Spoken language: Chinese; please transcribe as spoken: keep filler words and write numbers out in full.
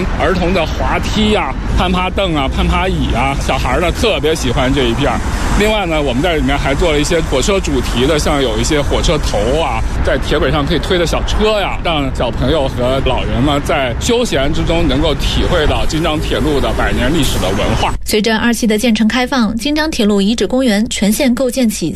儿童的滑梯啊、攀爬凳啊、攀爬椅啊，小孩呢特别喜欢这一片。另外呢，我们在里面还做了一些火车主题的，像有一些火车头啊，在铁轨上可以推的小车呀，让小朋友和老人们在休闲之中能够体会到京张铁路的百年历史的文化。 随着二期的建成开放，京张铁路遗址公园全线构建起